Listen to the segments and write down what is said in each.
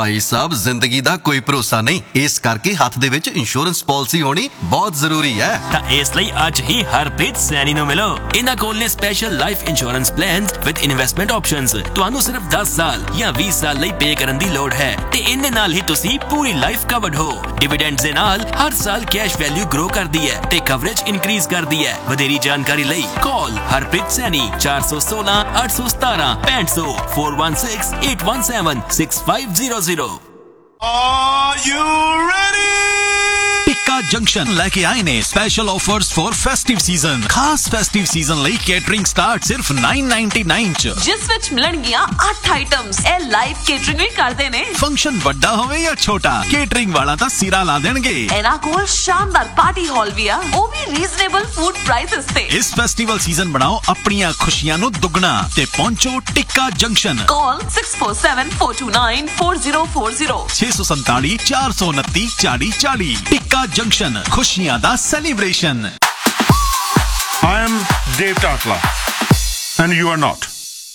ਭਾਈ ਸਾਹਿਬ ਜ਼ਿੰਦਗੀ ਦਾ ਕੋਈ ਭਰੋਸਾ ਨਹੀਂ, ਇਸ ਕਰਕੇ ਹੱਥ ਦੇ ਵਿੱਚ ਇੰਸ਼ੋਰੈਂਸ ਪਾਲਿਸੀ ਹੋਣੀ ਬਹੁਤ ਜ਼ਰੂਰੀ ਹੈ। ਤਾਂ ਇਸ ਲਈ ਅੱਜ ਹੀ ਹਰਪ੍ਰੀਤ ਸੈਣੀ ਨੂੰ ਮਿਲੋ। ਇਹਨਾਂ ਕੋਲ ਨੇ special life insurance plans with investment options. ਤੁਹਾਨੂੰ ਸਿਰਫ 10 ਸਾਲ ਜਾਂ 20 ਸਾਲ ਲਈ ਪੇ ਕਰਨ ਦੀ ਲੋੜ ਹੈ ਤੇ ਇਹਦੇ ਨਾਲ ਹੀ ਤੁਸੀਂ ਪੂਰੀ ਲਾਈਫ ਕਵਰਡ ਹੋ। ਡਿਵੀਡੈਂਡਸ ਦੇ ਨਾਲ ਹਰ ਸਾਲ ਕੈਸ਼ ਵੈਲਿਊ ਗਰੋ ਕਰਦੀ ਹੈ ਤੇ ਕਵਰੇਜ ਇਨਕਰੀਜ਼ ਕਰਦੀ ਹੈ। ਵਧੇਰੀ ਜਾਣਕਾਰੀ ਲਈ ਕਾਲ Harpreet Saini 416 817 6500 416 817 6500। Are you ready? Tikka junction ਲੈ ਕੇ ਆਏ ਨੇ special offers for festive season. ਖਾਸ ਫੈਸਟਿਵ ਸੀਜ਼ਨ ਲਈ ਕੇਟਰਿੰਗ ਸਟਾਰਟ ਸਿਰਫ 999 ਚ, ਜਿਸ ਵਿੱਚ ਮਿਲਣਗੀਆਂ 8 ਆਈਟਮਸ। ਇਹ ਲਾਈਵ ਕੇਟਰਿੰਗ ਵੀ ਕਰਦੇ ਨੇ। ਫੰਕਸ਼ਨ ਵੱਡਾ ਹੋਵੇ ਜਾਂ ਛੋਟਾ, ਕੇਟਰਿੰਗ ਵਾਲਾ ਤਾਂ ਸਿਰਾ ਲਾ ਦੇਣਗੇ। ਇਹਨਾਂ ਕੋਲ ਸ਼ਾਨਦਾਰ ਪਾਰਟੀ ਹਾਲ ਵੀ ਆ, ਉਹ ਵੀ ਰੀਜ਼ਨੇਬਲ ਫੂਡ ਪ੍ਰਾਈਸਸ ਤੇ। ਇਸ ਫੈਸਟੀਵਲ ਸੀਜ਼ਨ ਬਣਾਓ ਆਪਣੀਆਂ ਖੁਸ਼ੀਆਂ ਨੂੰ ਦੁੱਗਣਾ ਤੇ ਪਹੁੰਚੋ ਟਿੱਕਾ ਜੰਕਸ਼ਨ। ਕਾਲ 6474294040 647 429 4040। ਟਿੱਕਾ ਜੰਕਸ਼ਨ, ਖੁਸ਼ੀਆਂ ਦਾ celebration. I am Dave Tatla, and you are not.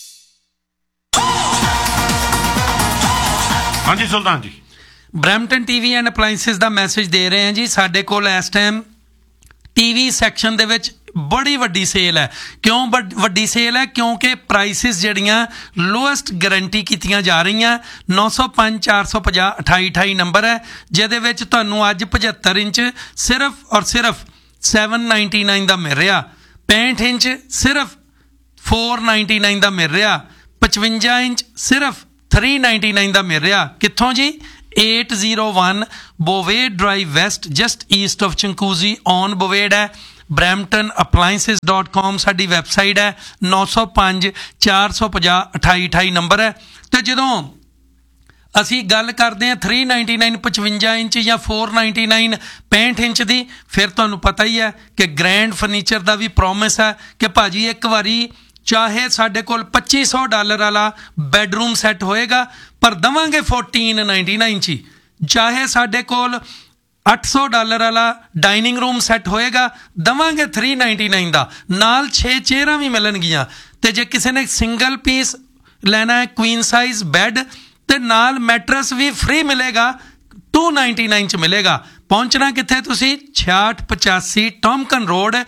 ਹਾਂਜੀ ਸੁਲਤਾਨ ਜੀ, Brampton TV and ਅਪਲਾਈਐਂਸਿਸ the message ਦੇ ਰਹੇ ਹਾਂ ਜੀ। ਸਾਡੇ ਕੋਲ ਇਸ ਟਾਈਮ ਟੀਵੀ ਸੈਕਸ਼ਨ ਦੇ ਵਿੱਚ ਬੜੀ ਵੱਡੀ ਸੇਲ ਹੈ। ਕਿਉਂ ਵੱਡੀ ਸੇਲ ਹੈ? ਕਿਉਂਕਿ ਪ੍ਰਾਈਸਿਸ ਜਿਹੜੀਆਂ ਲੋਐਸਟ ਗਰੰਟੀ ਕੀਤੀਆਂ ਜਾ ਰਹੀਆਂ। 905 450 2828 ਨੰਬਰ ਹੈ, ਜਿਹਦੇ ਵਿੱਚ ਤੁਹਾਨੂੰ ਅੱਜ 75 ਇੰਚ ਸਿਰਫ ਔਰ ਸਿਰਫ 799 ਦਾ ਮਿਲ ਰਿਹਾ। 65 ਇੰਚ ਸਿਰਫ 499 ਦਾ ਮਿਲ ਰਿਹਾ। 55 ਇੰਚ ਸਿਰਫ 399 ਦਾ ਮਿਲ ਰਿਹਾ। ਕਿੱਥੋਂ ਜੀ? 801 ਬੋਵੇਡ drive West, just East of ਚੰਕੂਜ਼ੀ on ਬੋਵੇਡ ਹੈ। bramptonappliances.com ਸਾਡੀ ਵੈਬਸਾਈਟ ਹੈ। 905 450 2828 ਨੰਬਰ ਹੈ। ਤੇ ਜਦੋਂ ਅਸੀਂ ਗੱਲ ਕਰਦੇ ਹਾਂ 399 55 ਇੰਚ ਜਾਂ 499 65 ਇੰਚ ਦੀ, ਫਿਰ ਤੁਹਾਨੂੰ ਪਤਾ ਹੀ ਹੈ ਕਿ ਗ੍ਰੈਂਡ ਫਰਨੀਚਰ ਦਾ ਵੀ ਪ੍ਰੋਮਿਸ ਹੈ ਕਿ ਭਾਜੀ ਇੱਕ ਵਾਰੀ ਚਾਹੇ ਸਾਡੇ ਕੋਲ $2500 ਵਾਲਾ ਬੈਡਰੂਮ ਸੈੱਟ ਹੋਏਗਾ ਪਰ ਦਵਾਂਗੇ 1499 ਚ। ਚਾਹੇ ਸਾਡੇ ਕੋਲ $800 ਵਾਲਾ ਡਾਈਨਿੰਗ ਰੂਮ ਸੈੱਟ ਹੋਏਗਾ, ਦਵਾਂਗੇ 399 ਦਾ। ਨਾਲ 6 ਚੇਅਰਾਂ ਵੀ ਮਿਲਣਗੀਆਂ। ਤੇ ਜੇ ਕਿਸੇ ਨੇ ਸਿੰਗਲ ਪੀਸ ਲੈਣਾ ਹੈ ਕੁਈਨ ਸਾਈਜ਼ ਬੈੱਡ, ਤੇ ਨਾਲ ਮੈਟਰਸ ਵੀ ਫ੍ਰੀ ਮਿਲੇਗਾ, 299 ਚ ਮਿਲੇਗਾ। ਪਹੁੰਚਣਾ ਕਿੱਥੇ ਤੁਸੀਂ? 6685 ਟੌਮਕਨ ਰੋਡ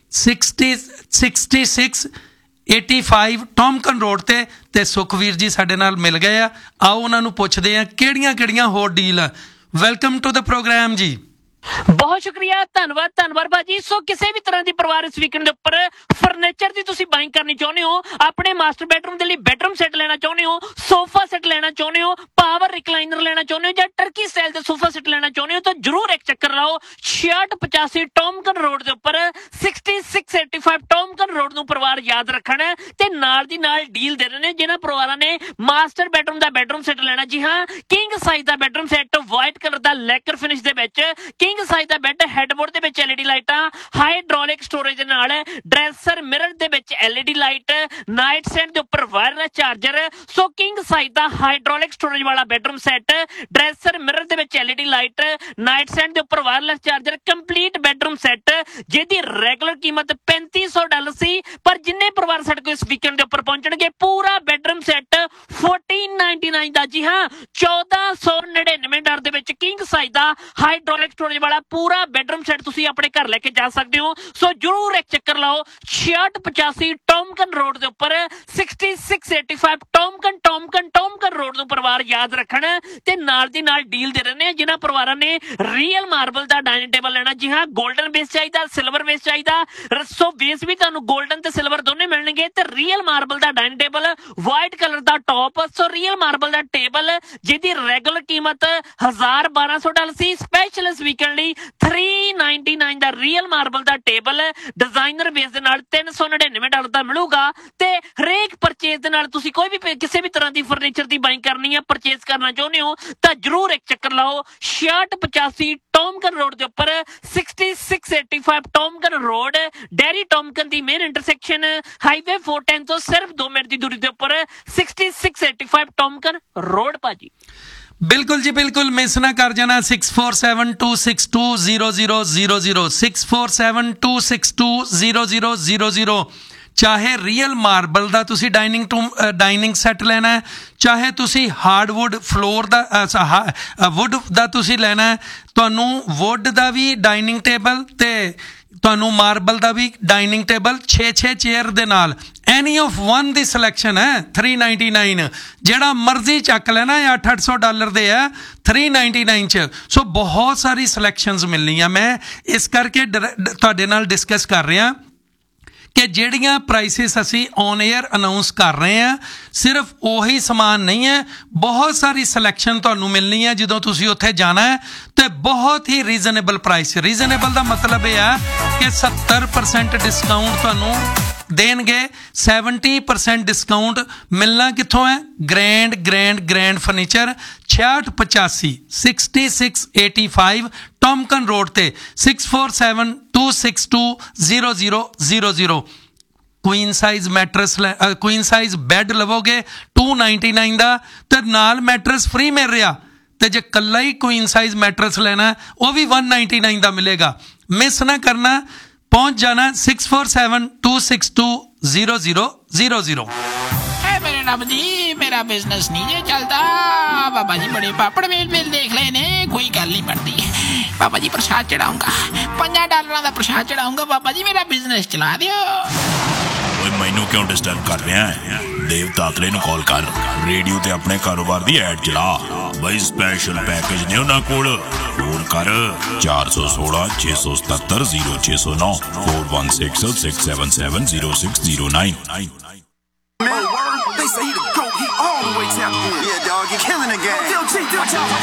6685 ਟੌਮਕਨ ਰੋਡ ਤੇ ਸੁਖਵੀਰ ਜੀ ਸਾਡੇ ਨਾਲ ਮਿਲ ਗਏ ਆ। ਆਓ ਉਹਨਾਂ ਨੂੰ ਪੁੱਛਦੇ ਆ ਕਿਹੜੀਆਂ ਹੋਰ ਡੀਲ ਆ। ਵੈਲਕਮ ਟੂ ਦ ਪ੍ਰੋਗਰਾਮ ਜੀ। ਬਹੁਤ ਸ਼ੁਕਰੀਆ, ਧੰਨਵਾਦ ਭਾਜੀ। ਸੋ ਕਿਸੇ ਵੀ ਤਰ੍ਹਾਂ ਦੀ ਪਰਿਵਾਰ ਇਸ ਵੀਕਐਂਡ ਦੇ ਉੱਪਰ ਫਰਨੀਚਰ ਦੀ ਤੁਸੀਂ ਬਾਇੰਗ ਕਰਨੀ ਚਾਹੁੰਦੇ ਹੋ, ਆਪਣੇ ਮਾਸਟਰ ਬੈਡਰੂਮ ਦੇ ਲਈ ਬੈਡਰੂਮ ਸੈੱਟ ਲੈਣਾ ਚਾਹੁੰਦੇ ਹੋ, ਸੋਫਾ ਸੈੱਟ ਲੈਣਾ ਚਾਹੁੰਦੇ ਹੋ, ਪਾਵਰ ਰਿਕਲਾਈਨਰ ਲੈਣਾ ਚਾਹੁੰਦੇ ਹੋ, ਜਾਂ ਟਰਕੀ ਸਟਾਈਲ ਦੇ ਸੋਫਾ ਸੈੱਟ ਲੈਣਾ ਚਾਹੁੰਦੇ ਹੋ, ਤਾਂ ਜਰੂਰ ਇੱਕ ਚੱਕਰ ਲਾਓ 6685 ਟੌਮਕਨ ਰੋਡ ਦੇ ਉੱਪਰ। 6685 ਟੌਮਕਨ ਰੋਡ ਨੂੰ ਪਰਿਵਾਰ ਯਾਦ ਰੱਖਣ ਤੇ ਨਾਲ ਦੀ ਨਾਲ ਡੀਲ ਦੇ ਰਹੇ ਨੇ ਜਿਨ੍ਹਾਂ ਪਰਿਵਾਰਾਂ ਨੇ ਮਾਸਟਰ ਬੈਡਰੂਮ ਦਾ ਬੈਡਰੂਮ ਸੈੱਟ ਲੈਣਾ। ਜੀ ਹਾਂ, ਕਿੰਗ ਸਾਈਜ਼ ਦਾ ਬੈਡਰੂਮ ਸੈੱਟ ਵਾਈਟ ਕਲਰ ਦਾ ਲੈਕਰ ਫਿਨਿਸ਼ ਦੇ ਵਿੱਚ, ਕਿੰਗ ਸਾਈਜ਼ ਦਾ ਬੈੱਡ, ਹੈਡਬੋਰਡ ਦੇ ਵਿੱਚ LED ਲਾਈਟਾਂ, ਹਾਈਡ੍ਰੋਲਿਕ ਸਟੋਰੇਜ ਦੇ ਨਾਲ, ਡਰੈਸਰ ਮਿਰਰ ਦੇ ਵਿੱਚ LED ਲਾਈਟ, ਨਾਈਟ ਸਟੈਂਡ ਦੇ ਉੱਪਰ ਵਾਇਰਲੈਸ ਚਾਰਜਰ। ਸੋ ਕਿੰਗ ਸਾਈਜ਼ ਦਾ ਹਾਈਡ੍ਰੋਲਿਕ ਸਟੋਰੇਜ ਵਾਲਾ ਬੈਡਰੂਮ ਸੈੱਟ, ਡਰੈਸਰ ਮਿਰਰ ਦੇ ਵਿੱਚ LED ਲਾਈਟ, ਨਾਈਟ ਸਟੈਂਡ ਦੇ ਉੱਪਰ wireless charger, complete bedroom set, ਜਿਹਦੀ ਰੈਗੂਲਰ ਕੀਮਤ $3500 ਸੀ, ਪਰ ਜਿੰਨੇ ਪਰਿਵਾਰ ਸਾਡੇ ਕੋਲ ਇਸ ਵੀਕਐਂਡ ਦੇ ਉੱਪਰ ਪਹੁੰਚਣਗੇ ਪੂਰਾ ਬੈਡਰੂਮ ਸੈੱਟ 1499 ਦਾ। ਜੀ ਹਾਂ, $1499 ਦੇ ਵਿੱਚ ਕਿੰਗ ਸਾਈਜ਼ ਦਾ ਹਾਈਡ੍ਰੋਲਿਕ ਸਟੋਰੇਜ ਵਾਲਾ ਪੂਰਾ ਬੈਡਰੂਮ ਸੈੱਟ ਤੁਸੀਂ ਆਪਣੇ ਘਰ ਲੈ ਕੇ ਜਾ ਸਕਦੇ ਹੋ। ਸੋ ਜਰੂਰ ਇੱਕ ਚੱਕਰ ਲਾਓ 6685 ਟੌਮਕਨ ਰੋਡ ਦੇ ਉੱਪਰ। 6685 ਟੌਮਕਨ ਰੋਡ ਨੂੰ ਪਰਿਵਾਰ ਯਾਦ ਰੱਖਣ ਤੇ ਨਾਲ ਦੀ ਨਾਲ ਡੀਲ ਦੇ ਰਹੇ ਨੇ ਜਿਨ੍ਹਾਂ ਪਰਿਵਾਰਾਂ ਨੇ ਰੀਅਲ ਮਾਰਬਲ ਦਾ ਡਾਈਨਿੰਗ ਟੇਬਲ ਲੈਣਾ। ਜੀ ਹਾਂ, 골ਡਨ ਬੇਸ ਚਾਹੀਦਾ, ਸਿਲਵਰ ਬੇਸ ਚਾਹੀਦਾ। ਸੋ ਬੇਸ ਵੀ ਤੁਹਾਨੂੰ 골ਡਨ ਤੇ ਸਿਲਵਰ ਦੋਨੇ ਮਿਲਣਗੇ, ਤੇ ਰੀਅਲ ਮਾਰਬਲ ਦਾ ਡਾਈਨਿੰਗ ਟੇਬਲ, ਵਾਈਟ ਕਲਰ ਦਾ ਟੌਪ। ਸੋ ਰੀਅਲ ਮਾਰਬਲ ਦਾ ਟੇਬਲ ਜਿਹਦੀ ਰੈਗੂਲਰ ਕੀਮਤ $1200 ਸੀ, ਸਪੈਸ਼ਲ ਇਸ ਵੀਕਐਂਡ ਲਈ 399 ਦਾ ਰੀਅਲ ਮਾਰਬਲ ਦਾ ਟੇਬਲ ਡਿਜ਼ਾਈਨਰ ਬੇਸ ਦੇ ਨਾਲ $399 ਦਾ ਮਿਲੂਗਾ। ਤੇ ਹਰੇਕ ਪਰਚੇਜ਼ ਦੇ ਨਾਲ ਤੁਸੀਂ ਕੋਈ ਵੀ ਕਿਸੇ ਵੀ ਤਰ੍ਹਾਂ ਦੀ ਫਰਨੀਚਰ ਦੀ ਬਾਇੰਗ ਕਰਨੀ ਹੈ, ਪਰਚੇਜ਼ ਕਰਨਾ ਚਾਹੁੰਦੇ ਹੋ, ਤਾਂ ਜਰੂਰ ਇੱਕ ਚੱਕਰ ਲਾਓ 6685 ਟੌਮਕਨ ਰੋਡ ਦੇ ਉੱਪਰ। 6685 ਟੌਮਕਨ ਰੋਡ, ਡੈਰੀ ਟੌਮਕਨ ਦੀ ਮੇਨ ਇੰਟਰਸੈਕਸ਼ਨ, ਹਾਈਵੇ 410 ਤੋਂ ਸਿਰਫ 2 ਮਿੰਟ ਦੀ ਦੂਰੀ ਦੇ ਉੱਪਰ 6685 ਟੌਮਕਨ ਰੋਡ ਭਾਜੀ। ਬਿਲਕੁਲ ਜੀ, ਬਿਲਕੁਲ ਮਿਸ ਨਾ ਕਰ ਜਾਣਾ। 6472620000 6472620000 ਚਾਹੇ ਰੀਅਲ ਮਾਰਬਲ ਦਾ ਤੁਸੀਂ ਡਾਈਨਿੰਗ ਸੈੱਟ ਲੈਣਾ ਹੈ, ਚਾਹੇ ਤੁਸੀਂ ਹਾਰਡਵੁੱਡ ਫਲੋਰ ਦਾ ਵੁੱਡ ਦਾ ਤੁਸੀਂ ਲੈਣਾ ਹੈ, ਤੁਹਾਨੂੰ ਵੁੱਡ ਦਾ ਵੀ ਡਾਈਨਿੰਗ ਟੇਬਲ ਤੇ ਤੁਹਾਨੂੰ ਮਾਰਬਲ ਦਾ ਵੀ ਡਾਈਨਿੰਗ ਟੇਬਲ 6 ਚੇਅਰ ਦੇ ਨਾਲ ਐਨੀ ਆਫ ਵਨ ਦੀ ਸਿਲੈਕਸ਼ਨ ਹੈ 399 ਜਿਹੜਾ ਮਰਜ਼ੀ ਚੱਕ ਲੈਣਾ ਇਹ $800 ਦੇ ਹੈ 399 ਚ। ਸੋ ਬਹੁਤ ਸਾਰੀ ਸਿਲੈਕਸ਼ਨਸ ਮਿਲਣੀਆਂ। ਮੈਂ ਇਸ ਕਰਕੇ ਤੁਹਾਡੇ ਨਾਲ ਡਿਸਕਸ ਕਰ ਰਿਹਾ ਕਿ ਜਿਹੜੀਆਂ ਪ੍ਰਾਈਸਿਸ ਅਸੀਂ ਔਨ 에ਅਰ ਅਨਾਉਂਸ ਕਰ ਰਹੇ ਹਾਂ ਸਿਰਫ ਉਹੀ ਸਮਾਨ ਨਹੀਂ ਹੈ, ਬਹੁਤ ਸਾਰੀ ਸਿਲੈਕਸ਼ਨ ਤੁਹਾਨੂੰ ਮਿਲਣੀ ਹੈ ਜਦੋਂ ਤੁਸੀਂ ਉੱਥੇ ਜਾਣਾ ਹੈ ਤੇ ਬਹੁਤ ਹੀ ਰੀਜ਼ਨੇਬਲ ਪ੍ਰਾਈਸ। ਰੀਜ਼ਨੇਬਲ ਦਾ ਮਤਲਬ ਇਹ ਹੈ ਕਿ 70% ਡਿਸਕਾਊਂਟ ਤੁਹਾਨੂੰ ਦੇਣਗੇ। 70% ਡਿਸਕਾਊਂਟ ਮਿਲਣਾ ਕਿੱਥੋਂ ਹੈ? ਗ੍ਰੈਂਡ ਫਰਨੀਚਰ 6685 6685 ਟੌਮਕਨ ਰੋਡ ਤੇ 6472620000। Queen size matters Queen size bed ਲਵੋਗੇ 299 ਦਾ ਤੇ ਨਾਲ ਮੈਟਰਸ ਫ੍ਰੀ ਮਿਲ ਰਿਹਾ, ਤੇ ਜੇ ਕੱਲਾ ਹੀ ਕੁਈਨ ਸਾਈਜ਼ ਮੈਟਰਸ ਲੈਣਾ ਉਹ ਵੀ 199 ਦਾ ਮਿਲੇਗਾ। ਮਿਸ ਨਾ ਕਰਨਾ, पहुंच जाना 6472620000। मेरे रब जी मेरा बिजनेस नहीं जे चलता। बाबा जी बड़े पापड़ मेल देख ले ने, कोई गल नहीं बनती। बाबा जी प्रसाद चढ़ाऊंगा, $5 का प्रसाद चढ़ाऊंगा। बाबा जी मेरा बिजनेस चला दियो। ਮੈਨੂੰ ਕਿਉਂ ਡਿਸਟਰਬ ਕਰ ਰਿਹਾ ਹੈ? ਦੇਵ ਤਾਕਲੇ ਨੂੰ ਕਾਲ ਕਰ, ਰੇਡੀਓ ਤੇ ਆਪਣੇ ਕਾਰੋਬਾਰ ਦੀ ਐਡ ਚਲਾ ਬਈ। ਸਪੈਸ਼ਲ ਪੈਕੇਜ ਨੇ ਉਹਨਾਂ ਕੋਲ। ਫੋਨ ਕਰ 416-677-0609 4166770609। They say he the GOAT, he all the way tapped in. Yeah, dog, you killing the game.